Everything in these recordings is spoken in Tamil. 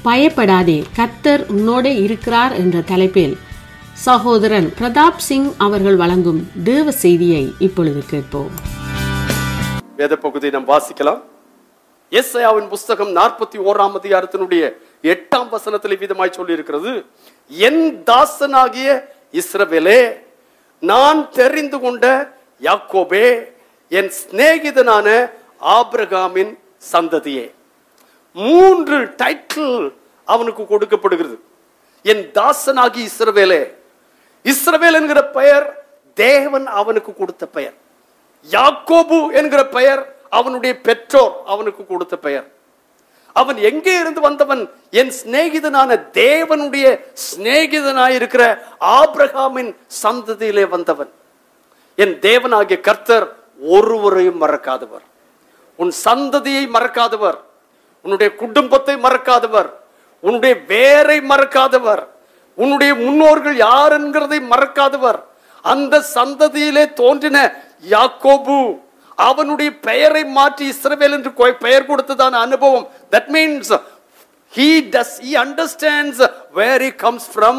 பயப்படாதே, கர்த்தர் உன்னோடு இருக்கிறார் என்ற தலைப்பில் சகோதரன் பிரதாப் சிங் அவர்கள் வழங்கும் தேவ செய்தியை இப்பொழுது கேட்போம். வேத பகுதியை நாம் வாசிக்கலாம். எஸ்ஐயாவின் புஸ்தகம் 41ஆம் அதிகாரத்தினுடைய 8ஆம் வசனத்தில் விதமாய் சொல்லி இருக்கிறது, என் தாசனாகிய இஸ்ரவேலே, நான் தெரிந்து கொண்ட யாக்கோபே, என் சிநேகிதனான ஆபிரகாமின் சந்ததியே. 3 டைட்டில் அவனுக்கு கொடுக்கப்படுகிறது. என் தாசனாகி இஸ்ரவேலே. இஸ்ரவேல் என்கிற பெயர் தேவன் அவனுக்கு கொடுத்த பெயர். யாக்கோபு என்கிற பெயர் அவனுடைய பெற்றோர் அவனுக்கு கொடுத்த பெயர். அவன் எங்கே இருந்து வந்தவன்? என் சிநேகிதனான தேவனுடைய சிநேகிதனாயிருக்கிற ஆபிரகாமின் சந்ததியிலே வந்தவன். என் தேவனாகிய கர்த்தர் ஒருவரையும் மறக்காதவர், உன் சந்ததியை மறக்காதவர், உன்னுடைய குடும்பத்தை மறக்காதவர், உன்னுடைய வேரை மறக்காதவர், உன்னுடைய முன்னோர்கள் யார் என்கிறதை மறக்காதவர். அந்த சந்ததியிலே தோன்றின யாக்கோபு அவனுடைய பெயரை மாற்றி இஸ்ரவேல் என்று பெயர் கொடுத்ததான அனுபவம். That means he understands where he comes from,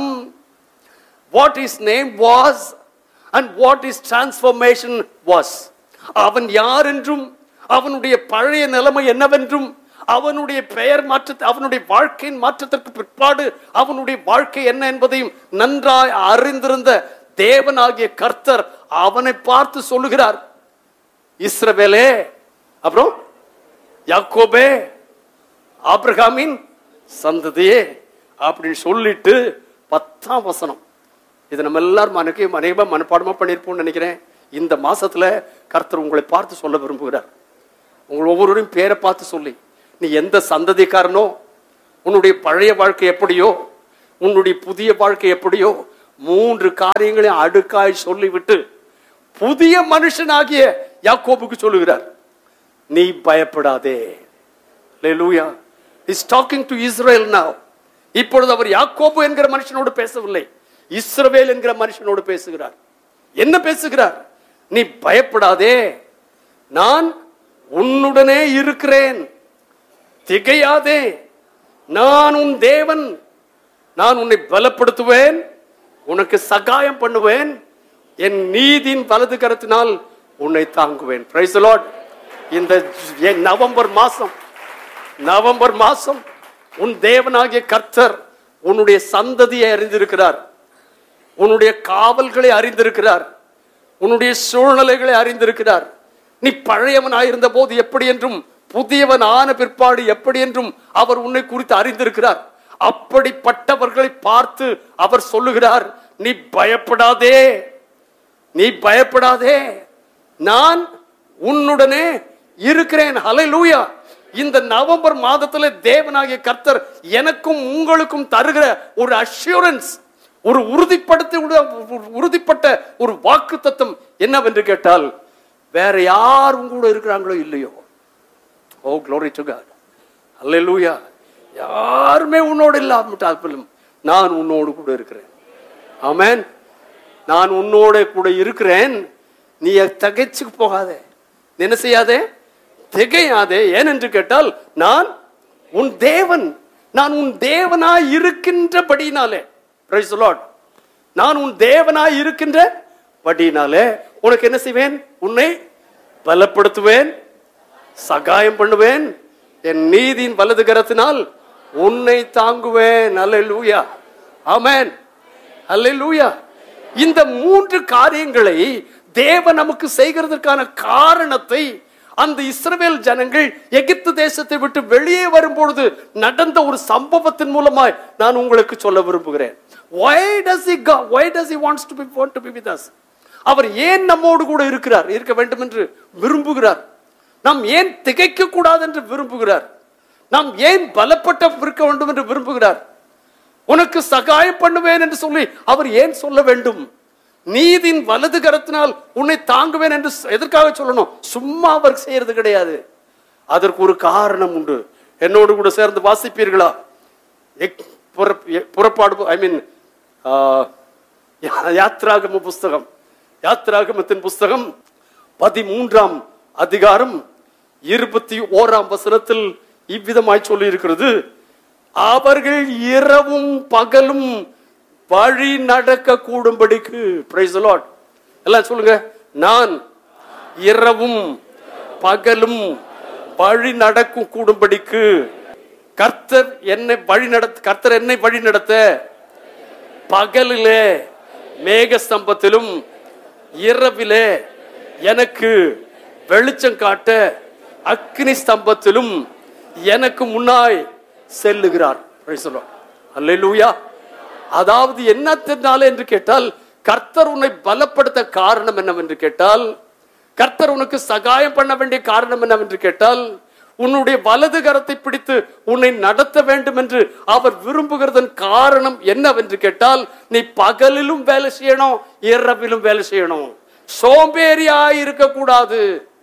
what his name was and what his transformation was. அவன் யார் என்றும் அவனுடைய பழைய நிலைமை என்னவென்றும் அவனுடைய பெயர் மாற்ற அவனுடைய வாழ்க்கையின் மாற்றத்திற்கு பிற்பாடு அவனுடைய வாழ்க்கை என்ன என்பதையும் நன்றாய் அறிந்திருந்த தேவனாகிய கர்த்தர் அவனை பார்த்து சொல்லுகிறார், இஸ்ரவேலே, அப்புறம் யாக்கோபே, ஆபிரகாமின் சந்ததியே அப்படின்னு சொல்லிட்டு 10ஆம் வசனம். இது நம்ம எல்லாரும் அநேகமாக மனப்பாடமா பண்ணியிருப்போம்னு நினைக்கிறேன். இந்த மாசத்துல கர்த்தர் உங்களை பார்த்து சொல்ல விரும்புகிறார். உங்கள் ஒவ்வொருவரையும் பேரை பார்த்து சொல்லி, நீ எந்த சந்ததிக்காரனோ, உன்னுடைய பழைய வாழ்க்கை எப்படியோ, உன்னுடைய புதிய வாழ்க்கை எப்படியோ, 3 காரியங்களையும் அடுக்காய் சொல்லிவிட்டு புதிய மனுஷனாகிய யாக்கோபுக்கு சொல்லுகிறார், நீ பயப்படாதே. Hallelujah. He's talking to Israel now. இப்பொழுது அவர் யாக்கோபு என்கிற மனுஷனோடு பேசவில்லை, இஸ்ரவேல் என்கிற மனுஷனோடு பேசுகிறார். என்ன பேசுகிறார்? நீ பயப்படாதே, நான் உன்னுடனே இருக்கிறேன், திகையாதே, நான் உன் தேவன், நான் உன்னை பலப்படுத்துவேன், உனக்கு சகாயம் பண்ணுவேன், என் நீதியின் வலது கரத்தினால் உன்னை தாங்குவேன். Praise the Lord. இந்த நவம்பர் மாசம் உன் தேவனாகிய கர்த்தர் உன்னுடைய சந்ததியை அறிந்திருக்கிறார், உன்னுடைய காவல்களை அறிந்திருக்கிறார், உன்னுடைய சூழ்நிலைகளை அறிந்திருக்கிறார். நீ பழையவனாயிருந்த போது எப்படி என்றும் புதியவன் ஆன பிற்பாடு எப்படி என்றும் அவர் உன்னை குறித்து அறிந்திருக்கிறார். அப்படிப்பட்டவர்களை பார்த்து அவர் சொல்லுகிறார், நீ பயப்படாதே, நீ பயப்படாதே, நான் உன்னுடனே இருக்கிறேன். ஹல்லேலூயா. இந்த நவம்பர் மாதத்தில் தேவனாகிய கர்த்தர் எனக்கும் உங்களுக்கும் தருகிற ஒரு அஷ்யூரன்ஸ், ஒரு உறுதிப்பட்ட ஒரு வாக்கு தத்தம் என்னவென்று கேட்டால், வேற யார் உங்களோட இருக்கிறாங்களோ இல்லையோ, ஓ glory to God, ஹல்லேலூயா, யாருமே உன்னோடு இல்லாமட்டாலும் நான் உன்னோடு கூட இருக்கிறேன். ஆமென். நான் உன்னோட கூட இருக்கிறேன். நீ தகைச்சு போகாதே, என்ன செய்யாதே, திகையாதே. ஏனென்று கேட்டால், நான் உன் தேவன், நான் உன் தேவனாய் இருக்கின்றபடினாலே, praise the Lord, நான் உன் தேவனாய் இருக்கின்றபடினாலே உனக்கு என்ன செய்வேன்? உன்னை பலப்படுத்துவேன், சகாயம் பண்ணுவேன், என் நீதியின் வலது கரத்தினால் உன்னை தாங்குவேன். அல்லேலூயா, ஆமென், அல்லேலூயா. இந்த 3 காரியங்களை தேவன் நமக்கு செய்கிறதற்கான காரணத்தை அந்த இஸ்ரவேல் ஜனங்கள் எகிப்து தேசத்தை விட்டு வெளியே வரும்பொழுது நடந்த ஒரு சம்பவத்தின் மூலமாய் நான் உங்களுக்கு சொல்ல விரும்புகிறேன். Why does he want to be with us? அவர் ஏன் நம்மோடு கூட இருக்க வேண்டும் என்று விரும்புகிறார்? நாம் ஏன் திகைக்க கூடாது என்று விரும்புகிறார்? நாம் ஏன் பலப்பட்ட இருக்க வேண்டும் என்று விரும்புகிறார்? உனக்கு சகாயம் பண்ணுவேன் என்று சொல்லி அவர் ஏன் சொல்ல வேண்டும்? நீதியின் வலது கரத்தினால் உன்னை தாங்குவேன் என்று எதற்காக சொல்லணும்? சும்மா அவர் செய்யறது கிடையாது, அதற்கு ஒரு காரணம் உண்டு. என்னோடு கூட சேர்ந்து வாசிப்பீர்களா? புறப்பாடு, யாத்ராகமத்தின் புஸ்தகம் 13ஆம் அதிகாரம் 21ஆம் வசனத்தில் இவ்விதமாய் சொல்லி இருக்கிறது, அவர்கள் இரவும் பகலும் வழி நடக்க கூடும்படிக்கு. Praise the Lord. எல்லாம் சொல்லுங்க, நான் இரவும் பகலும் வழி நடக்கும் கூடும்படிக்கு கர்த்தர் என்னை வழி நடத்த பகலிலே மேக ஸ்தம்பத்திலும் இரவிலே எனக்கு வெளிச்சம் காட்ட அக்னி ஸ்தம்பத்திலும் எனக்கு முன்னாய் செல்லுகிறார். அல்லேலூயா. அதாவது என்னத்தினால என்று கேட்டால், கர்த்தர் உன்னை பலப்படுத்த காரணம் என்னவென்று கேட்டால், கர்த்தர் உனக்கு சகாயம் பண்ண வேண்டிய காரணம் என்னவென்று கேட்டால், உன்னுடைய வலது கரத்தை பிடித்து உன்னை நடத்த வேண்டும் என்று அவர் விரும்புகிறதன் காரணம் என்னவென்று கேட்டால், நீ பகலிலும் வேலை செய்யணும், இரவிலும் வேலை செய்யணும். சோம்பேறியாய் இருக்க கூடாது.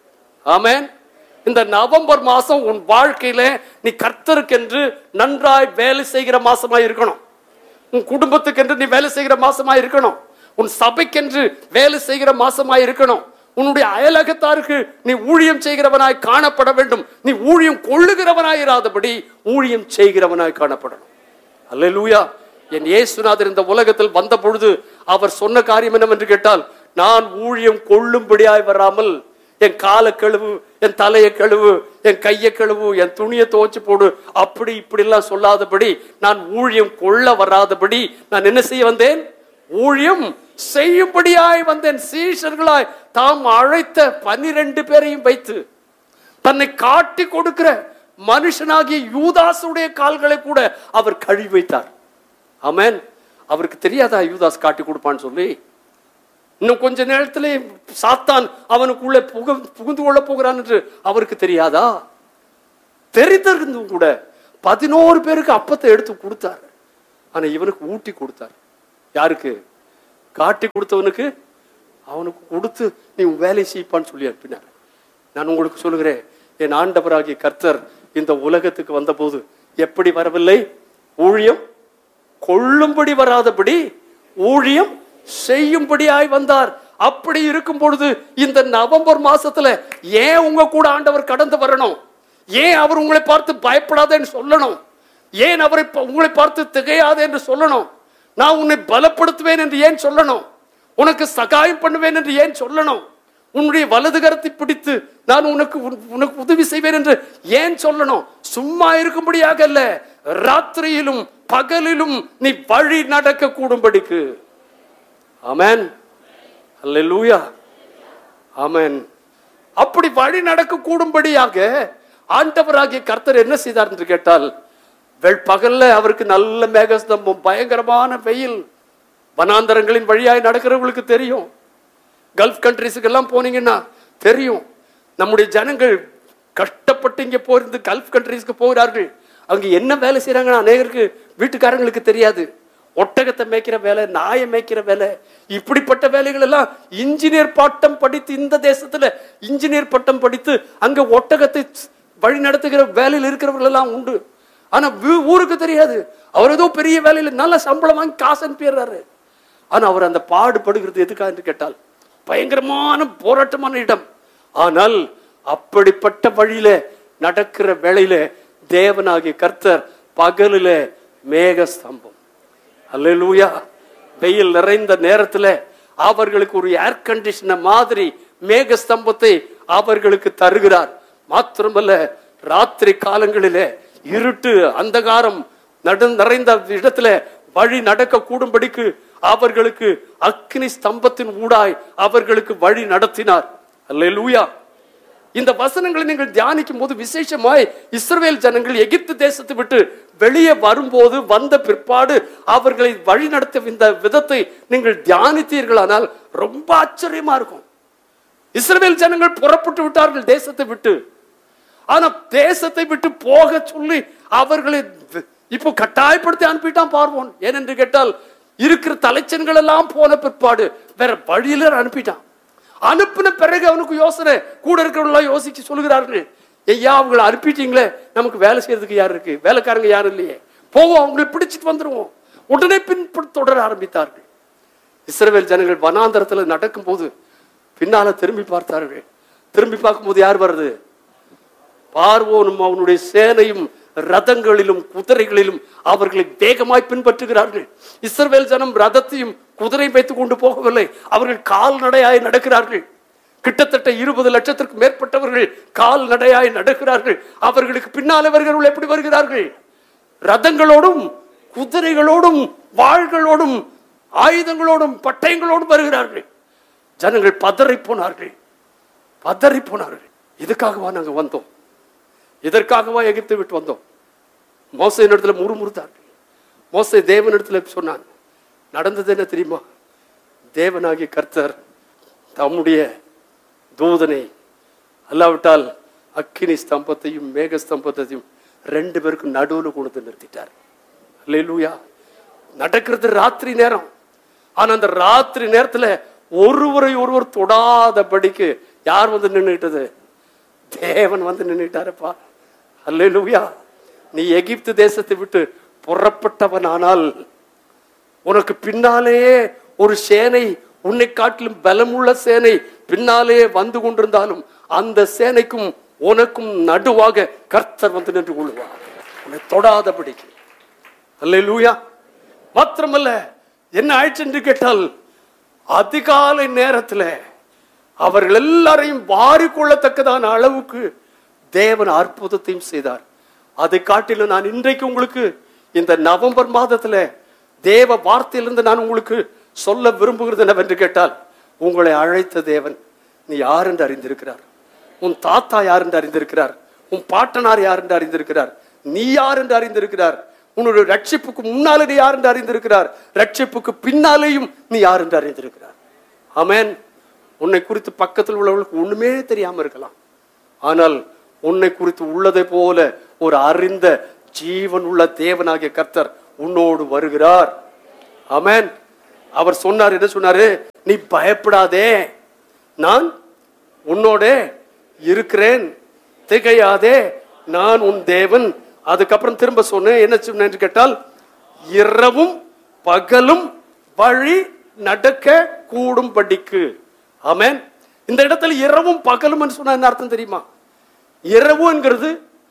ஆமென். இந்த நவம்பர் மாசம் உன் வாழ்க்கையில நீ கர்த்தருக்கென்று நன்றாய் வேலை செய்கிற மாசமாய் இருக்கணும். உன் குடும்பத்துக்கென்று நீ வேலை செய்கிற மாசமாய் இருக்கணும். உன் சபைக்கென்று வேலை செய்கிற மாசமாய் இருக்கணும். உன்னுடைய அயலகத்தாருக்கு நீ ஊழியம் செய்கிறவனாய் காணப்பட வேண்டும். நீ ஊழியம் கொள்ளுகிறவனாய் இராதபடி ஊழியம் செய்கிறவனாய் காணப்படணும். அல்லேலூயா. என் இயேசுநாதர் இந்த உலகத்தில் வந்த பொழுது அவர் சொன்ன காரியம் என்னவென்று கேட்டால், நான் ஊழியம் கொள்ளும்படியாய் வராமல் என் காலை கழுவு, என் தலையை கழுவு, என் கையை கழுவு, என் துணியை துவைச்சு போடு, அப்படி இப்படி எல்லாம் சொல்லாதபடி, நான் ஊழியம் கொள்ள வராதபடி நான் என்ன செய்ய வந்தேன்? ஊழியம் செய்யும்படியாய் வந்தேன். சீஷர்களாய் தாம் அழைத்த 12 பேரையும் வைத்து தன்னை காட்டி கொடுக்கிற மனுஷனாகிய யூதாசுடைய கால்களை கூட அவர் கழுவி வைத்தார். ஆமென். அவருக்கு தெரியாதா யூதாஸ் காட்டி கொடுப்பான்னு சொல்லி? இன்னும் கொஞ்ச நேரத்திலே சாத்தான் அவனுக்குள்ளே புகுந்து கொள்ள போகிறான் என்று அவருக்கு தெரியாதா? தெரிந்திருந்தும் கூட 11 பேருக்கு அப்பத்தை எடுத்து கொடுத்தார். ஆனா இவனுக்கு ஊட்டி கொடுத்தார். யாருக்கு? காட்டி கொடுத்தவனுக்கு. அவனுக்கு கொடுத்து நீ வேலை செய்ப்பான்னு சொல்லி அனுப்பினார். நான் உங்களுக்கு சொல்லுகிறேன், என் ஆண்டவராகிய கர்த்தர் இந்த உலகத்துக்கு வந்த போது எப்படி வரவில்லை? ஊழியம் கொள்ளும்படி வராதபடி ஊழியம் செய்யும்படியாய் வந்தார். அப்படி இருக்கும் பொழுது இந்த நவம்பர் மாசத்துல ஏன் உங்க கூட ஆண்டவர் கடந்து வரணும்? ஏன் அவர் உங்களை பார்த்து பயப்படாதேன்னு சொல்லணும்? ஏன் அவரை உங்களை பார்த்து திகையாதே என்று சொல்லணும்? நான் உன்னை பலப்படுத்துவேன் என்று ஏன் சொல்லணும்? உனக்கு சகாயம் பண்ணுவேன் என்று ஏன் சொல்லணும்? உன்னுடைய வலது கரத்தை பிடித்து நான் உனக்கு உதவி செய்வேன் என்று ஏன் சொல்லணும்? சும்மா இருக்கும்படியாக அல்ல, ராத்திரியிலும் பகலிலும் நீ வழி நடக்க கூடும்படிக்கு. ஆமென். அல்லேலூயா. ஆமென். அப்படி வழி நடக்க கூடும்படியாக ஆண்டவராகிய கர்த்தர் என்ன செய்தார் என்று கேட்டால், பகல்ல அவருக்கு நல்ல மேகஸ்தம்பம், பயங்கரமான வெயில். வனாந்தரங்களின் வழியாய் நடக்கிறவங்களுக்கு தெரியும். கல்ஃப் கண்ட்ரிஸுக்கு எல்லாம் போனீங்கன்னா தெரியும். நம்முடைய ஜனங்கள் கஷ்டப்பட்டு இங்க போயிருந்து கல்ஃப் கண்ட்ரிஸ்க்கு போகிறார்கள். அவங்க என்ன வேலை செய்யறாங்கன்னா அநேகருக்கு வீட்டுக்காரங்களுக்கு தெரியாது. ஒட்டகத்தை மேய்க்கிற வேலை, நாயை மேய்க்கிற வேலை, இப்படிப்பட்ட வேலைகள் எல்லாம் இன்ஜினியர் பட்டம் படித்து, இந்த தேசத்துல இன்ஜினியர் பட்டம் படித்து அங்க ஒட்டகத்தை வழி நடத்துகிற வேலையில் இருக்கிறவர்கள் எல்லாம் உண்டு. ஆனா ஊருக்கு தெரியாது. அவர் ஏதோ பெரிய வேலையில நல்ல சம்பளம் வாங்கி காசு அனுப்பிடுறாரு. ஆனா அவர் அந்த பாடுபடுகிறது எதுக்காக என்று கேட்டால், பயங்கரமான போராட்டமான இடம். ஆனால் அப்படிப்பட்ட வழியில நடக்கிற வேளையில தேவனாகிய கர்த்தர் பகலில மேக ஸ்தம்பம். அல்லேலூயா. வெயில் நிறைந்த நேரத்துல அவர்களுக்கு ஒரு ஏர் கண்டிஷனர் மாதிரி மேக ஸ்தம்பத்தை அவர்களுக்கு தருகிறார். மாத்திரமல்ல, ராத்திரி காலங்களிலே இருட்டு அந்தகாரம் நிறைந்த இடத்துல வழி நடக்க கூடும்படிக்கு அவர்களுக்கு அக்னி ஸ்தம்பத்தின் ஊடாய் அவர்களுக்கு வழி நடத்தினார். அல்லேலூயா. இந்த வசனங்களை நீங்கள் தியானிக்கும் போது விசேஷமாய் இஸ்ரவேல் ஜனங்கள் எகிப்து தேசத்தை விட்டு வெளியே வரும்போது வந்த பிற்பாடு அவர்களை வழி நடத்த இந்த விதத்தை நீங்கள் தியானித்தீர்களானால் ரொம்ப ஆச்சரியமா இருக்கும். இஸ்ரவேல் ஜனங்கள் புறப்பட்டு விட்டார்கள் தேசத்தை விட்டு. ஆனா தேசத்தை விட்டு போக சொல்லி அவர்களை இப்போ கட்டாயப்படுத்தி அனுப்பிட்டான் பார்வோன். ஏனென்று கேட்டால், இருக்கிற தலைச்சன்கள் எல்லாம் போன பிற்பாடு வேற வழியில அனுப்பிட்டான். அனுப்பின பிறகு அவனுக்கு யோசனை, கூட இருக்கிறவங்க யோசிச்சு சொல்லுகிறார்கள், ஐயா அவங்களை அனுப்பிட்டீங்களே, நமக்கு வேலை செய்யறதுக்கு யார் இருக்கு? வேலைக்காரங்க யாரும் இல்லையே, போவோம் அவங்களை பிடிச்சிட்டு வந்துருவோம். உடனே தொடர ஆரம்பித்தார்கள். இஸ்ரவேல் ஜனங்கள் வனாந்தரத்துல நடக்கும் போது பின்னால திரும்பி பார்த்தார்கள். திரும்பி பார்க்கும் போது யார் வருது? பார்வோனும் அவனுடைய சேனையும் ரதங்களிலும் குதிரைகளிலும் அவர்களை வேகமாய் பின்பற்றுகிறார்கள். இஸ்ரவேல் ஜனம் ரதத்தையும் குதிரை வைத்துக் கொண்டு போகவில்லை, அவர்கள் கால்நடையாய் நடக்கிறார்கள். கிட்டத்தட்ட 20 லட்சத்திற்கு மேற்பட்டவர்கள் கால்நடையாய் நடக்கிறார்கள். அவர்களுக்கு பின்னாலே வருகிறவர்கள் எப்படி வருகிறார்கள்? ரதங்களோடும் குதிரைகளோடும் வாள்களோடும் ஆயுதங்களோடும் பட்டயங்களோடும் வருகிறார்கள். ஜனங்கள் பதறி போனார்கள். இதுக்காகவா நாங்க வந்தோம்? இதற்காகவா எகிப்தை விட்டு வந்தோம்? மோசேயின் இடத்துல முறுமுறுத்தார்கள். மோசே தேவனிடத்துல சொன்னான். நடந்தது என்ன தெரியுமா? தேவனாகிய கர்த்தர் தம்முடைய தூதனை அல்லாவிட்டால் அக்கினி ஸ்தம்பத்தையும் மேக ஸ்தம்பத்தையும் 2 பேருக்கும் நடுவில் கொண்டு நிறுத்திட்டார். அல்லேலூயா. நடக்கிறது ராத்திரி நேரம். ஆனா அந்த ராத்திரி நேரத்துல ஒருவரை ஒருவர் தொடாதபடிக்கு யார் வந்து நின்றுட்டது? தேவன் வந்து நின்றுட்டாருப்பா. அல்லேலூயா. நீ எகிப்து தேசத்தை விட்டு புறப்பட்டவன், ஆனால் உனக்கு பின்னாலேயே ஒரு சேனை, உன்னை காட்டிலும் பலமுள்ள சேனை பின்னாலே வந்து கொண்டிருந்தாலும் அந்த சேனைக்கும் உனக்கும் நடுவாக கர்த்தர் வந்து நின்று கொள்வார், உன்னை தொடாதபடிக்கு. அல்லேலூயா. மாத்திரமல்ல, என்ன ஆயிடுச்சு என்று கேட்டால், அதிகாலை நேரத்தில் அவர்கள் எல்லாரையும் வாரிக்கொள்ளத்தக்கதான அளவுக்கு தேவன் அற்புதத்தையும் செய்தார். அதை காட்டிலும் நான் இன்றைக்கு உங்களுக்கு இந்த நவம்பர் மாதத்துல தேவ வார்த்தையிலிருந்து நான் உங்களுக்கு சொல்ல விரும்புகிறது என்னவென்று கேட்டால், உங்களை அழைத்த தேவன் நீ யார் என்று அறிந்திருக்கிறார். உன் தாத்தா யார் என்று அறிந்திருக்கிறார். உன் பாட்டனார் யார் என்று அறிந்திருக்கிறார். நீ யார் என்று அறிந்திருக்கிறார். உன்னுடைய ரட்சிப்புக்கு முன்னாலே நீ யார் என்று அறிந்திருக்கிறார். ரட்சிப்புக்கு பின்னாலேயும் நீ யார் என்று அறிந்திருக்கிறார். ஆமென். உன்னை குறித்து பக்கத்தில் உள்ளவர்களுக்கு ஒண்ணுமே தெரியாம இருக்கலாம், ஆனால் உன்னை குறித்து உள்ளதை போல ஒரு அறிந்த ஜீவன் உள்ள தேவனாகிய கர்த்தர் உன்னோடு வருகிறார். ஆமென். அவர் சொன்னார், என்ன சொன்னாரு? நீ பயப்படாதே, நான் உன்னோட இருக்கிறேன், திகையாதே, நான் உன் தேவன். அதுக்கப்புறம் திரும்ப சொன்னேன், என்ன சொன்னேன் என்று கேட்டால், இரவும் பகலும் வழி நடக்க கூடும் படிக்கு. ஆமென். இந்த இடத்துல இரவும் பகலும் சொன்ன என்ன அர்த்தம் தெரியுமா? இரவு என்கிறது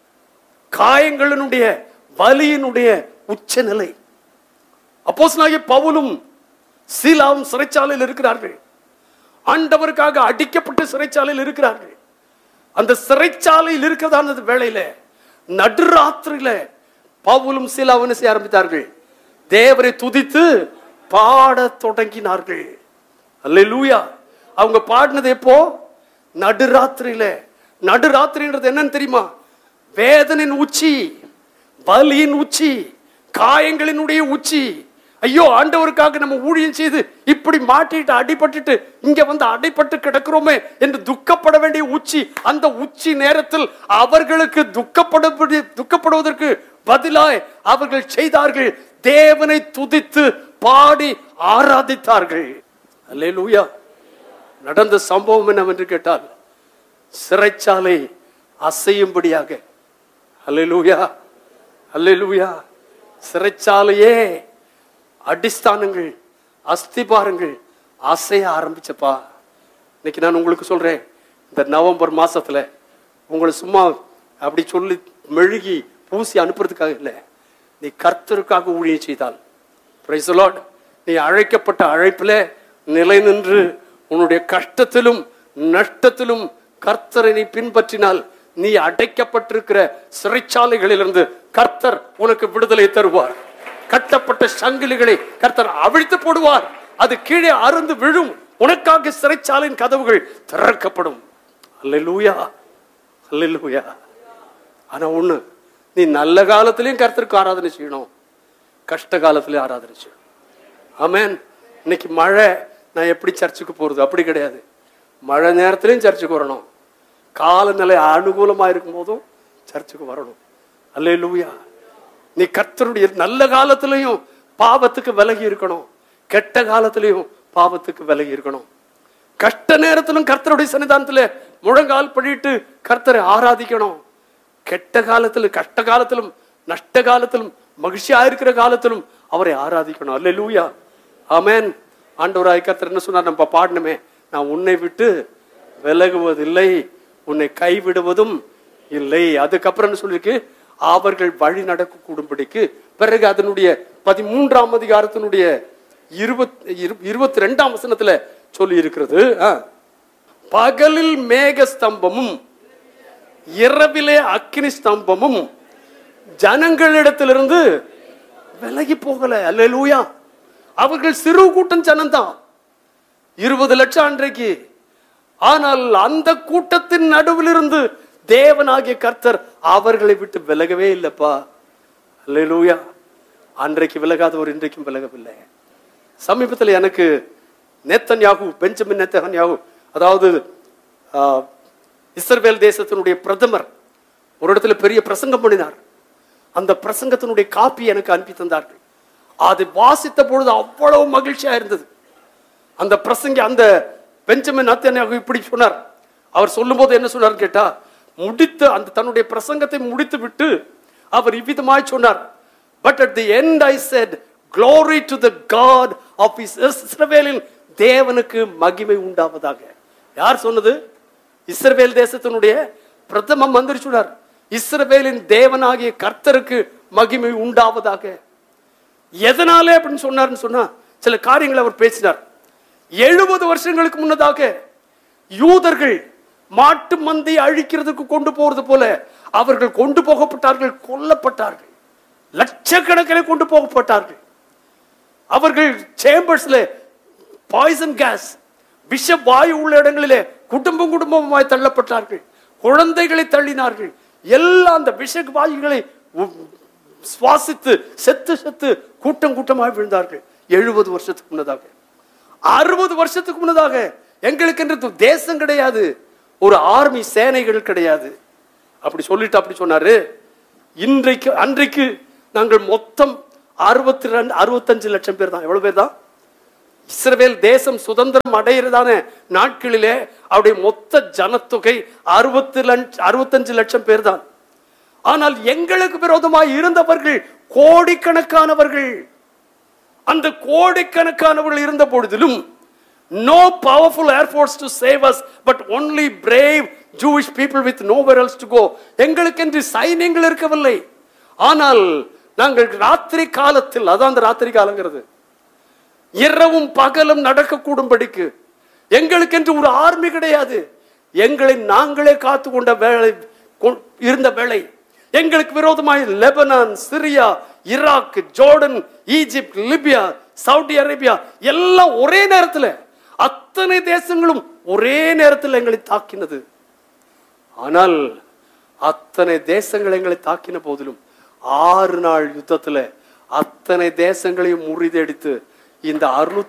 காயங்களினுடைய வலியினுடைய உச்சநிலை. அப்போஸ்தலனாகிய பவுலும் சீலாவும் சிறைச்சாலையில் இருக்கிறார்கள். ஆண்டவருக்காக அடிக்கப்பட்டு சிறைச்சாலையில் இருக்கிறார்கள். அந்த சிறைச்சாலையில் இருக்கிறதான வேளையில நடுராத்திரியில பவுலும் சீலாவும் செய்ய ஆரம்பித்தார்கள், தேவரை துதித்து பாட தொடங்கினார்கள். அல்லேலூயா. அவங்க பாடினது எப்போ? நடுராத்திரியில. நடுராத்திரின்றது என்னன்னு தெரியுமா? வேதனின் உச்சி, வலியின் உச்சி, காயங்களினுடைய உச்சி. ஐயோ, ஆண்டவருக்காக நம்ம ஊழியம் செய்து இப்படி மாட்டிட்டு அடிபட்டுட்டு இங்க வந்து அடைப்பட்டு கிடக்கிறோமே என்று துக்கப்பட வேண்டிய உச்சி. அந்த உச்சி நேரத்தில் அவர்களுக்கு துக்கப்படுவதற்கு பதிலாய் அவர்கள் செய்தார்கள், தேவனை துதித்து பாடி ஆராதித்தார்கள். அல்லேலூயா. நடந்த சம்பவம் என்னவென்று கேட்டால், சிறைச்சாலை அசையும்படியாக, அல்லேலூயா அல்லேலூயா, சிறைச்சாலையே அடிஸ்தானங்கள் அஸ்திபாரங்கள் அசைய ஆரம்பிச்சப்பா. இன்னைக்கு நான் உங்களுக்கு சொல்றேன், இந்த நவம்பர் மாசத்துல உங்களை சும்மா அப்படி சொல்லி மெழுகி பூசி அனுப்புறதுக்காக இல்லை, நீ கர்த்தருக்காக ஊழியம் செய்தால், பிரைஸ் தி லார்ட், நீ அழைக்கப்பட்ட அழைப்பில நிலை நின்று உன்னுடைய கஷ்டத்திலும் நஷ்டத்திலும் கர்த்தரை நீ பின்பற்றினால், நீ அடைக்கப்பட்டிருக்கிற சிறைச்சாலைகளிலிருந்து கர்த்தர் உனக்கு விடுதலை தருவார். கட்டப்பட்ட சங்கிலிகளை கர்த்தர் அவிழ்த்து போடுவார். அது கீழே அருந்து விழும். உனக்காக சிறைச்சாலையின் கதவுகள் திறக்கப்படும். அல்லேலூயா அல்லேலூயா. ஆனா ஒண்ணு, நீ நல்ல காலத்திலையும் கர்த்தருக்கு ஆராதனை செய்யணும், கஷ்ட காலத்திலையும் ஆராதனை செய்யணும். ஆமென். இன்னைக்கு மழை, நான் எப்படி சர்ச்சுக்கு போறது? அப்படி கிடையாது. மழை நேரத்திலையும் சர்ச்சுக்கு வரணும், காலநிலை அனுகூலமா இருக்கும் போதும் சர்ச்சுக்கு வரணும். அல்லேலூயா. நீ கர்த்தருடைய நல்ல காலத்திலையும் பாவத்துக்கு விலகி இருக்கணும், கெட்ட காலத்திலையும் பாவத்துக்கு விலகி இருக்கணும். கஷ்ட நேரத்திலும் கர்த்தருடைய சன்னிதானத்துல முழங்கால் படிட்டு கர்த்தரை ஆராதிக்கணும். கெட்ட காலத்திலும் கஷ்ட காலத்திலும் நஷ்ட காலத்திலும் மகிழ்ச்சியா இருக்கிற காலத்திலும் அவரை ஆராதிக்கணும். அல்லேலூயா. ஆமென். ஆண்டவராய் கர்த்தர் என்ன சொன்னார்? நம்ம பாடணுமே, நான் உன்னை விட்டு விலகுவதில்லை, உன்னை கைவிடுவதும் இல்லை. அதுக்கப்புறம் சொல்லிருக்கு, அவர்கள் வழி நடக்க கூடும்படிக்கு. பிறகு அதனுடைய 13ஆம் அதிகாரத்தினுடைய 22ஆம் வசனத்துல சொல்லி இருக்கிறது, பகலில் மேக ஸ்தம்பமும் இரவிலே அக்கினி ஸ்தம்பமும் ஜனங்களிடத்திலிருந்து விலகி போகல. அல்லேலூயா. அவர்கள் சிறு கூட்டம் ஜனம்தான், 20 லட்சம் அன்றைக்கு. ஆனால் அந்த கூட்டத்தின் நடுவில் இருந்து தேவனாகிய கர்த்தர் அவர்களை விட்டு விலகவே இல்லப்பா. அல்லேலூயா. அன்றைக்கு விலகாதவர் இன்றைக்கும் விலகவில்லை. சமீபத்தில் எனக்கு நேத்தன்யாகு, பெஞ்சமின் நேத்தன்யாகு, அதாவது இஸ்ரவேல் தேசத்தினுடைய பிரதமர் ஒரு இடத்துல பெரிய பிரசங்கம் பண்ணினார். அந்த பிரசங்கத்தினுடைய காப்பி எனக்கு அனுப்பி தந்தார்கள். அதை வாசித்த பொழுது அவ்வளவு மகிழ்ச்சியா இருந்தது. அந்த பிரசங்க அந்த பெஞ்சமின் நேத்தன்யாகு இப்படி சொன்னார். அவர் சொல்லும் போது என்ன சொன்னார் கேட்டா, முடித்து அந்த தன்னுடைய பிரசங்கத்தை முடித்து விட்டு அவர் இவ்விதமாய் சொன்னார், but at the end I said, glory to the God of இஸ்ரவேலின் தேவனுக்கு மகிமை உண்டாவதாக. யார் சொன்னது? இஸ்ரவேல் தேசத்தினுடைய பிரதம மந்திரி சொன்னார், இஸ்ரவேலின் தேவனாகிய கர்த்தருக்கு மகிமை உண்டாவதாக. எதனாலே அப்படின்னு சொன்னார்னு சொன்னா, சில காரியங்களை அவர் பேசினார். 70 வருஷங்களுக்கு முன்னதாக யூதர்கள் மாட்டு மந்தை அழிக்கிறதுக்கு கொண்டு போறது போல அவர்கள் கொண்டு போகப்பட்டார்கள், கொல்லப்பட்டார்கள், லட்சக்கணக்கில் கொண்டு போகப்பட்டார்கள். அவர்கள் சேம்பர்ஸ்ல பாய்சன் கேஸ், விஷ வாயு உள்ள இடங்களிலே குடும்பம் குடும்பமாய் தள்ளப்பட்டார்கள், குழந்தைகளை தள்ளினார்கள். எல்லா அந்த விஷ வாயுகளை சுவாசித்து செத்து செத்து கூட்டம் கூட்டமாக விழுந்தார்கள். 70 வருஷத்துக்கு முன்னதாக. 60 வருஷத்துக்கு முன்னதாக எங்களுக்கு என்று தேசம் கிடையாது, ஒரு ஆர்மி சேனைகள் கிடையாது. அப்படி சொல்லிட்டு அப்படி சொன்னாரு. இன்றைக்கு அன்றைக்கு நாங்கள் மொத்தம் 65 லட்சம் பேர் தான். எவ்வளவு பேர் தான்? இஸ்ரவேல் தேசம் சுதந்திரம் அடைகிறதான நாட்களிலே அவருடைய மொத்த ஜனத்தொகை 65 லட்சம் பேர் தான். ஆனால் எங்களுக்கு விரோதமாய் இருந்தவர்கள் கோடிக்கணக்கானவர்கள். அந்த கோடிக்கணக்கானவர்கள் இருந்த பொழுதிலும் no powerful air force to save us, but only brave Jewish people with nowhere else to go. எங்களுக்கென்று சைன்யங்கள் இருக்கவில்லை. ஆனால் நாங்கள் ராத்திரி காலத்தில், அதான் அந்த ராத்திரி காலங்கிறது, இரவும் பகலும் நடக்க கூடும்படிக்கு எங்களுக்கென்று ஒரு ஆர்மி கிடையாது. எங்களை நாங்களே காத்து கொண்ட வேளை இருந்த வேளை எங்களுக்கு விரோதமாய் Lebanon, Syria, Iraq, Jordan, Egypt, Libya, Saudi Arabia எல்லாம் ஒரே நேரத்தில், அத்தனை தேசங்களும் ஒரே நேரத்தில் எங்களை தாக்கினது. ஆனால் அத்தனை தேசங்கள் எங்களை தாக்கின போதிலும் 6 நாள் யுத்தத்தில் அத்தனை தேசங்களையும் முறியடித்து இந்த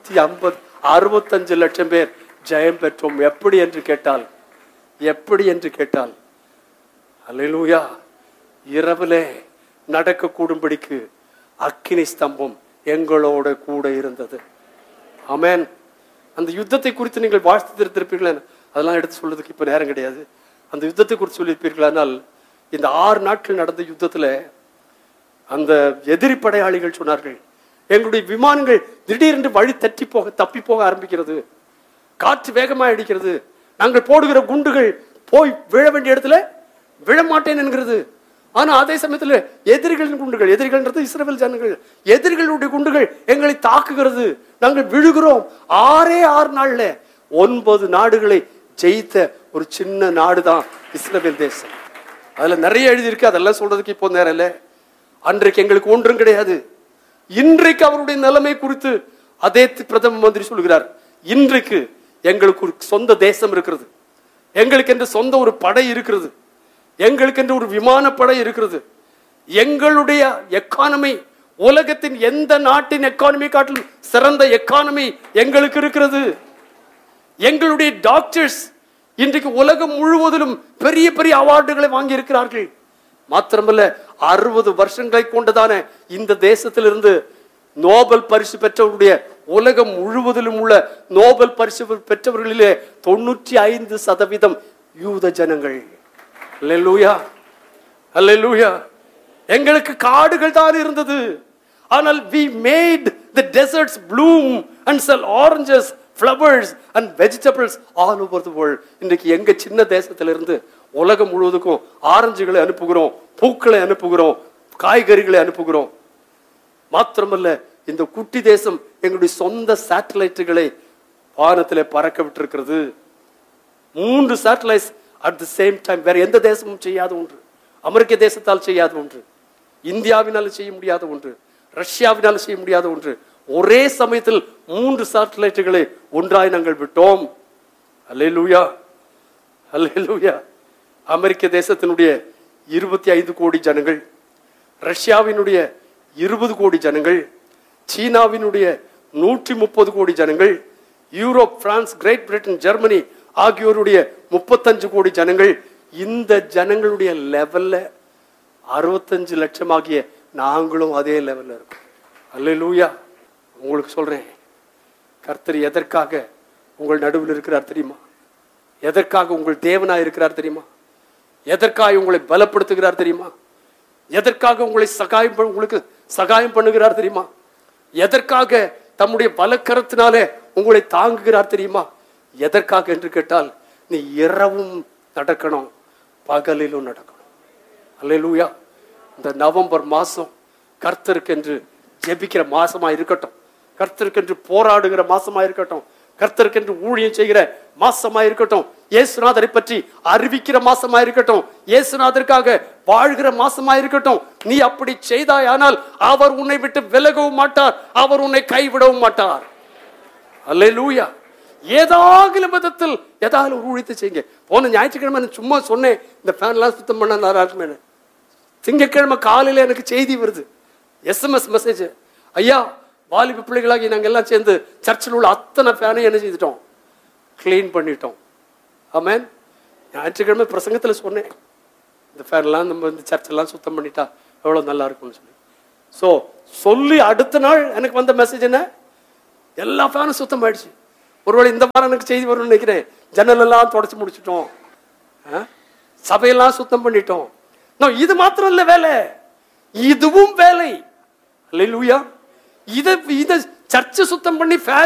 65 லட்சம் பேர் ஜெயம் பெற்றோம். எப்படி என்று கேட்டால் அல்லேலூயா, இரவிலே நடக்க கூடும்படிக்கு அக்கினி ஸ்தம்பம் எங்களோட கூட இருந்தது. ஆமென். அந்த யுத்தத்தை குறித்து நீங்கள் வாழ்த்திருப்பீர்களே, அதெல்லாம் எடுத்து சொல்றதுக்கு இப்ப நேரம் கிடையாது. அந்த யுத்தத்தை குறித்து சொல்லியிருப்பீர்களானால், இந்த 6 நாட்கள் நடந்த யுத்தத்துல அந்த எதிரி படையாளிகள் சொன்னார்கள், எங்களுடைய விமானங்கள் திடீரென்று வழி தப்பி போக ஆரம்பிக்கிறது, காற்று வேகமாக அடிக்கிறது, நாங்கள் போடுகிற குண்டுகள் போய் விழ வேண்டிய இடத்துல விழமாட்டேன் என்கிறது. ஆனா அதே சமயத்தில் எதிரிகளின் குண்டுகள், எதிரிகள்ன்றது இஸ்ரவேல் ஜனங்கள், எதிரிகளுடைய குண்டுகள் எங்களை தாக்குகிறது, நாங்கள் விழுகிறோம். 6 நாள்ல 9 நாடுகளை ஜெயித்த ஒரு சின்ன நாடு தான் இஸ்ரவேல் தேசம். அதுல நிறைய எழுதியிருக்கு, அதெல்லாம் சொல்றதுக்கு இப்போ நேரம் இல்லை. அன்றைக்கு எங்களுக்கு ஒன்றும் கிடையாது. இன்றைக்கு அவருடைய நிலைமை குறித்து அதே பிரதம மந்திரி சொல்கிறார், இன்றைக்கு எங்களுக்கு ஒரு சொந்த தேசம் இருக்கிறது, எங்களுக்கு என்று சொந்த ஒரு படை இருக்கிறது, எங்களுக்கு என்று ஒரு விமானப்படை இருக்கிறது, எங்களுடைய எக்கானமி உலகத்தின் எந்த நாட்டின் எக்கானமி காட்டிலும் சிறந்த எக்கானமி எங்களுக்கு இருக்கிறது. எங்களுடைய டாக்டர்ஸ் இன்றைக்கு உலகம் முழுவதிலும் பெரிய பெரிய அவார்டுகளை வாங்கி இருக்கிறார்கள். மாத்திரமல்ல, 60 வருஷங்களை கொண்டதான இந்த தேசத்திலிருந்து நோபல் பரிசு பெற்றவருடைய உலகம் முழுவதிலும் உள்ள நோபல் பரிசு பெற்றவர்களிலே 95% யூத ஜனங்கள். அல்லேலூயா, அல்லேலூயா. எங்களுக்கு காடுகள் தான் இருந்தது, ஆனால் we made the deserts bloom and sell oranges, flowers and vegetables all over the world. இன்றைக்கு எங்க சின்ன தேசத்திலிருந்து உலகம் முழுவதுக்கும் ஆரஞ்சுகளை அனுப்புகிறோம், பூக்களை அனுப்புகிறோம், காய்கறிகளை அனுப்புகிறோம். மாத்திரமல்ல, இந்த குட்டி தேசம் எங்களுடைய சொந்த சேட்டலைட்டுகளை வானத்திலே பறக்க விட்டிருக்கிறது. 3 satellites at the same time. வேற எந்த தேசமும் செய்யாத ஒன்று, அமெரிக்க தேசத்தால் செய்யாத ஒன்று, இந்தியாவினால் செய்ய முடியாத ஒன்று, ரஷ்யாவினால் செய்ய முடியாத ஒன்று. ஒரே சமயத்தில் 3 சேட்டலைட்டுகளை ஒன்றாய் நாங்கள் விட்டோம். அல்லேலூயா, அல்லேலூயா. அமெரிக்க தேசத்தினுடைய 25 கோடி ஜனங்கள், ரஷ்யாவினுடைய 20 கோடி ஜனங்கள், சீனாவினுடைய 130 கோடி ஜனங்கள், Europe, France, great Britain, Germany ஆகியோருடைய 35 கோடி ஜனங்கள். இந்த ஜனங்களுடைய லெவல்ல 65 லட்சம் ஆகிய நாங்களும் அதே லெவல்ல இருக்கோம். அல்லேலூயா. உங்களுக்கு சொல்றேன், கர்த்தர் எதற்காக உங்கள் நடுவில் இருக்கிறார் தெரியுமா? எதற்காக உங்கள் தேவனா இருக்கிறார் தெரியுமா? எதற்காக உங்களை பலப்படுத்துகிறார் தெரியுமா? எதற்காக உங்களை உங்களுக்கு சகாயம் பண்ணுகிறார் தெரியுமா? எதற்காக தம்முடைய பலக்கரத்தினாலே உங்களை தாங்குகிறார் தெரியுமா? எதற்காக என்று கேட்டால், நீ இரவும் நடக்கணும், பகலிலும் நடக்கணும். அல்லேலூயா. இந்த நவம்பர் மாசம் கர்த்தருக்கென்று ஜெபிக்கிற மாசமா இருக்கட்டும், கர்த்தருக்கென்று போராடுகிற மாசமா இருக்கட்டும், கர்த்தருக்கென்று ஊழியம் செய்கிற மாசமா இருக்கட்டும், இயேசுநாதரை பற்றி அறிவிக்கிற மாசமா இருக்கட்டும், இயேசுநாதருக்காக வாழ்கிற மாசமா இருக்கட்டும். நீ அப்படி செய்தாயானால் அவர் உன்னை விட்டு விலகவும் மாட்டார், அவர் உன்னை கைவிடவும் மாட்டார். அல்லேலூயா. ஏதாவது விதத்தில் ஏதாவது ஒரு ஊழியத்தை செய்யுங்க. போன ஞாயிற்றுக்கிழமை சும்மா சொன்னேன், இந்த ஃபேன்லாம் சுத்தம் பண்ண நல்லா இருக்குமே. திங்கட்கிழமை காலையில் எனக்கு செய்தி வருது, SMS மெசேஜ். ஐயா, வாலிப பிள்ளைகளாகி நாங்கள் எல்லாம் சேர்ந்து சர்ச்சில் உள்ள அத்தனை ஃபேனை என்ன செய்துட்டோம், கிளீன் பண்ணிட்டோம். ஆமென். ஞாயிற்றுக்கிழமை பிரசங்கத்தில் சொன்னேன், இந்த ஃபேன்லாம் நம்ம இந்த சர்ச்செல்லாம் சுத்தம் பண்ணிட்டா எவ்வளோ நல்லா இருக்கும்னு சொல்லி. சொல்லி அடுத்த நாள் எனக்கு வந்த மெசேஜ் என்ன, எல்லா ஃபேனும் சுத்தம் ஆயிடுச்சு. ஒருவேளை இந்த வாரம் எனக்கு செய்தி வரும்னு நினைக்கிறேன். ஜன்னல் எல்லாம் தொடச்சி முடிச்சிட்டோம், சபையெல்லாம் சுத்தம் பண்ணிட்டோம். இது மாத்திரம் இல்ல வேலை, இதுவும் வேலை. அல்லேலூயா. இதை சர்ச்சை சுத்தம் பண்ணி